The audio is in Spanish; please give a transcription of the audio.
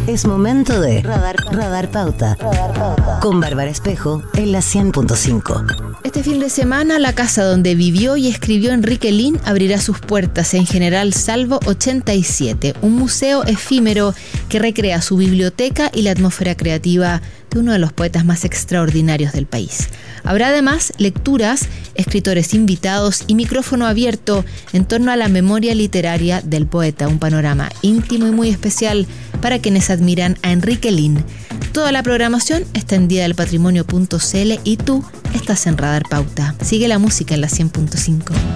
Es momento de Radar Pauta. Con Bárbara Espejo en la 100.5. Este fin de semana, la casa donde vivió y escribió Enrique Lihn abrirá sus puertas en General Salvo 87, un museo efímero que recrea su biblioteca y la atmósfera creativa de uno de los poetas más extraordinarios del país. Habrá además lecturas, escritores invitados y micrófono abierto en torno a la memoria literaria del poeta, un panorama íntimo y muy especial para quienes admiran a Enrique Lihn. Toda la programación está en diadelpatrimonio.cl y tú estás en Radar Pauta. Sigue la música en la 100.5.